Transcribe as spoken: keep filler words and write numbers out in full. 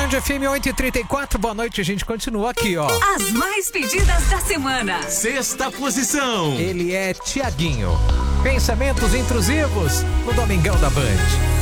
Band F M oito e trinta e quatro, boa noite, a gente continua aqui, ó. As mais pedidas da semana. Sexta posição. Ele é Tiaguinho. Pensamentos intrusivos no Domingão da Band.